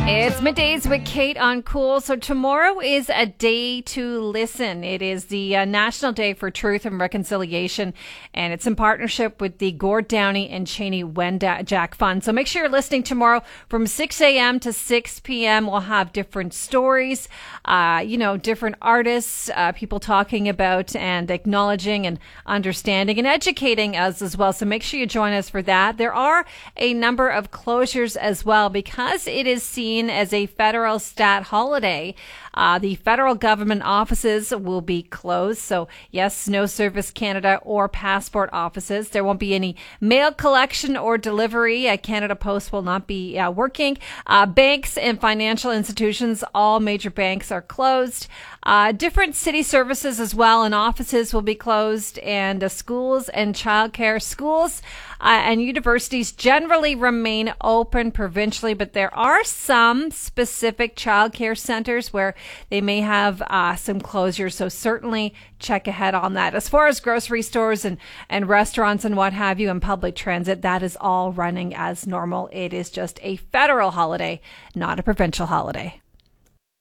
It's middays with Kate on Cool. So tomorrow is a day to listen. It is the National Day for Truth and Reconciliation, and it's in partnership with the Gord Downey and Cheney Wenjack Fund. So make sure you're listening tomorrow from 6 a.m. to 6 p.m. We'll have different stories, different artists, people talking about and acknowledging and understanding and educating us as well. So make sure you join us for that. There are a number of closures as well because it is seen as a federal stat holiday. The federal government offices will be closed. So yes, no Service Canada or passport offices. There won't be any mail collection or delivery. Canada Post will not be working. Banks and financial institutions, all major banks are closed. Different city services as well and offices will be closed, and schools and childcare. Schools and universities generally remain open provincially, but there are some specific childcare centers where they may have some closures. So certainly check ahead on that. As far as grocery stores and restaurants and what have you and public transit, that is all running as normal. It is just a federal holiday, not a provincial holiday.